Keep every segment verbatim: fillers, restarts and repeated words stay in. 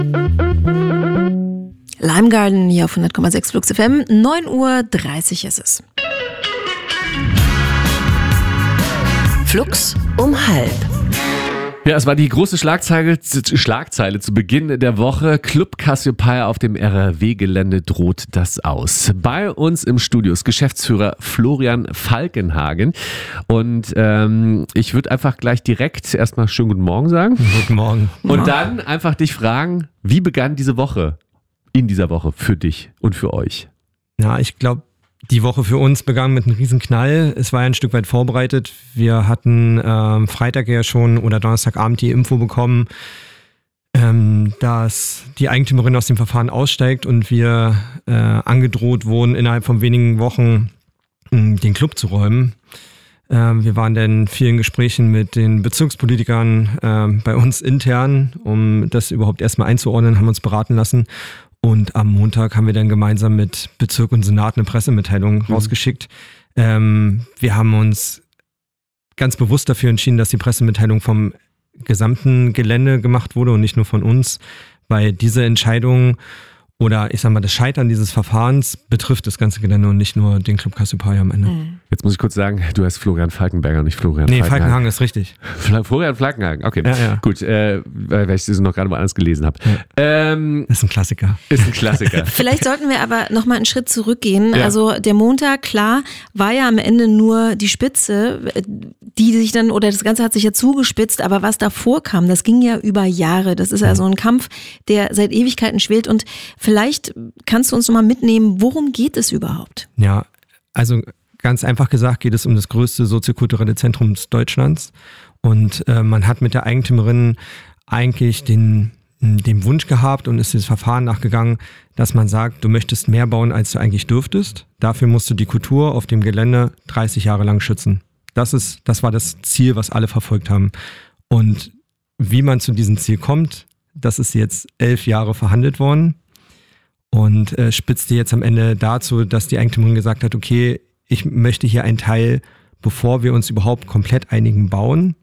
Lime Garden hier auf hundert Komma sechs Flux F M. neun Uhr dreißig ist es. Flux um halb. Ja, es war die große Schlagzeile, Schlagzeile zu Beginn der Woche. Club Cassiopeia auf dem R R W-Gelände droht das aus. Bei uns im Studio ist Geschäftsführer Florian Falkenhagen. Und ähm, ich würde einfach gleich direkt erstmal schönen guten Morgen sagen. Guten Morgen. Und dann einfach dich fragen, wie begann diese Woche, in dieser Woche für dich und für euch? Ja, ich glaube, die Woche für uns begann mit einem riesen Knall. Es war ja ein Stück weit vorbereitet. Wir hatten ähm, Freitag ja schon oder Donnerstagabend die Info bekommen, ähm, dass die Eigentümerin aus dem Verfahren aussteigt und wir äh, angedroht wurden, innerhalb von wenigen Wochen äh, den Club zu räumen. Ähm, wir waren dann in vielen Gesprächen mit den Bezirkspolitikern äh, bei uns intern, um das überhaupt erstmal einzuordnen, haben uns beraten lassen. Und am Montag haben wir dann gemeinsam mit Bezirk und Senat eine Pressemitteilung mhm. rausgeschickt. Ähm, wir haben uns ganz bewusst dafür entschieden, dass die Pressemitteilung vom gesamten Gelände gemacht wurde und nicht nur von uns, weil diese Entscheidung oder ich sag mal das Scheitern dieses Verfahrens betrifft das ganze Gelände und nicht nur den Club Cassiopeia am Ende. Mhm. Jetzt muss ich kurz sagen, du heißt Florian Falkenberger, nicht Florian nee, Falkenhagen. Nee, Falkenhagen ist richtig. Florian Falkenhagen, okay. Ja, ja. Gut, äh, weil ich das noch gerade woanders gelesen habe. Ja. Ähm, ist ein Klassiker. Ist ein Klassiker. Vielleicht sollten wir aber nochmal einen Schritt zurückgehen. Ja. Also der Montag, klar, war ja am Ende nur die Spitze, die sich dann, oder das Ganze hat sich ja zugespitzt, aber was davor kam, das ging ja über Jahre. Das ist also ein Kampf, der seit Ewigkeiten schwelt und vielleicht kannst du uns nochmal mitnehmen, worum geht es überhaupt? Ja, also ganz einfach gesagt geht es um das größte soziokulturelle Zentrum Deutschlands und äh, man hat mit der Eigentümerin eigentlich den, den Wunsch gehabt und ist dieses Verfahren nachgegangen, dass man sagt, du möchtest mehr bauen, als du eigentlich dürftest. Dafür musst du die Kultur auf dem Gelände dreißig Jahre lang schützen. Das ist, das war das Ziel, was alle verfolgt haben. Und wie man zu diesem Ziel kommt, das ist jetzt elf Jahre verhandelt worden und äh, spitzte jetzt am Ende dazu, dass die Eigentümerin gesagt hat, okay, ich möchte hier einen Teil, bevor wir uns überhaupt komplett einigen, bauen.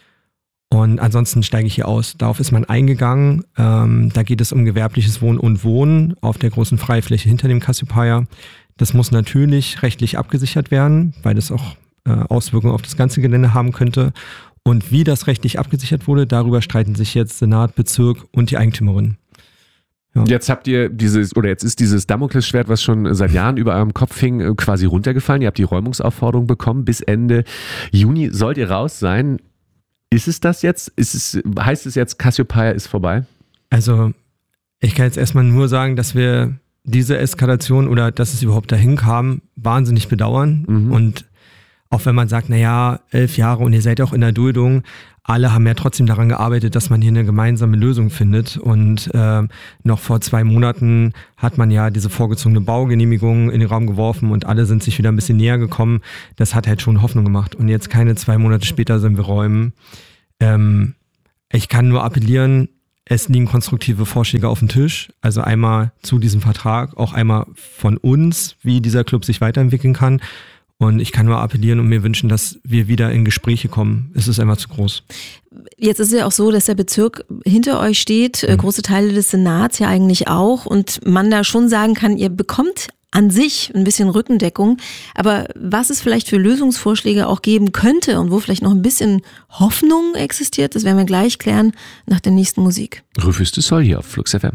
Und ansonsten steige ich hier aus. Darauf ist man eingegangen. Ähm, da geht es um gewerbliches Wohnen und Wohnen auf der großen Freifläche hinter dem Cassiopeia. Das muss natürlich rechtlich abgesichert werden, weil das auch äh, Auswirkungen auf das ganze Gelände haben könnte. Und wie das rechtlich abgesichert wurde, darüber streiten sich jetzt Senat, Bezirk und die Eigentümerin. Ja. Jetzt habt ihr dieses, oder jetzt ist dieses Damoklesschwert, was schon seit Jahren über eurem Kopf hing, quasi runtergefallen. Ihr habt die Räumungsaufforderung bekommen. Bis Ende Juni sollt ihr raus sein. Ist es das jetzt? Ist es, heißt es jetzt, Cassiopeia ist vorbei? Also, ich kann jetzt erstmal nur sagen, dass wir diese Eskalation oder dass es überhaupt dahin kam, wahnsinnig bedauern. Mhm. Und auch wenn man sagt, naja, elf Jahre und ihr seid auch in der Duldung, alle haben ja trotzdem daran gearbeitet, dass man hier eine gemeinsame Lösung findet. Und äh, noch vor zwei Monaten hat man ja diese vorgezogene Baugenehmigung in den Raum geworfen und alle sind sich wieder ein bisschen näher gekommen. Das hat halt schon Hoffnung gemacht. Und jetzt keine zwei Monate später sind wir räumen. Ähm, ich kann nur appellieren, es liegen konstruktive Vorschläge auf dem Tisch. Also einmal zu diesem Vertrag, auch einmal von uns, wie dieser Club sich weiterentwickeln kann. Und ich kann nur appellieren und mir wünschen, dass wir wieder in Gespräche kommen. Es ist einfach zu groß. Jetzt ist es ja auch so, dass der Bezirk hinter euch steht, mhm. große Teile des Senats ja eigentlich auch. Und man da schon sagen kann, ihr bekommt an sich ein bisschen Rückendeckung. Aber was es vielleicht für Lösungsvorschläge auch geben könnte und wo vielleicht noch ein bisschen Hoffnung existiert, das werden wir gleich klären nach der nächsten Musik. Rufus du Sol hier auf Flux F M.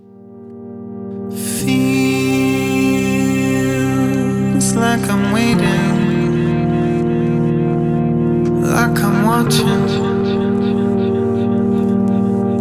Feels like I'm waiting, like I'm watching.